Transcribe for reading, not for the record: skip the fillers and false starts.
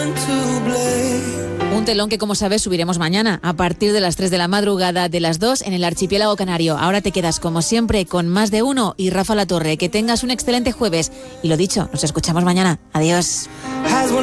Un telón que, como sabes, subiremos mañana a partir de las 3 de la madrugada, de las 2 en el archipiélago canario. Ahora te quedas, como siempre, con Más de Uno y Rafa La Torre. Que tengas un excelente jueves. Y lo dicho, nos escuchamos mañana. Adiós.